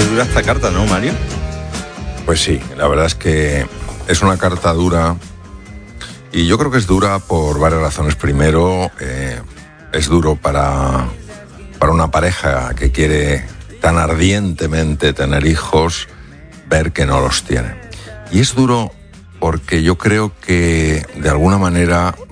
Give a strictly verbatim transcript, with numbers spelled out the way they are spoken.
qué dura esta carta, ¿no, Mario? Pues sí, la verdad es que es una carta dura y yo creo que es dura por varias razones. Primero, eh, es duro para, para una pareja que quiere tan ardientemente tener hijos, ver que no los tiene. Y es duro porque yo creo que de alguna manera